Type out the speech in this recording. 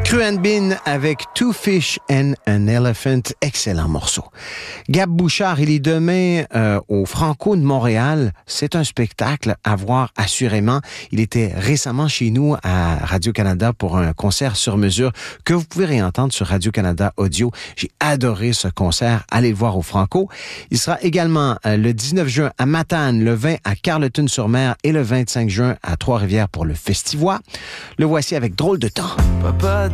Cru and Bean avec Two Fish and an Elephant, excellent morceau. Gab Bouchard, il est demain au Franco de Montréal. C'est un spectacle à voir assurément. Il était récemment chez nous à Radio-Canada pour un concert sur mesure que vous pouvez réentendre sur Radio-Canada Audio. J'ai adoré ce concert. Allez le voir au Franco. Il sera également le 19 juin à Matane, le 20 à Carleton-sur-Mer et le 25 juin à Trois-Rivières pour le Festivois. Le voici avec Drôle de temps. Papa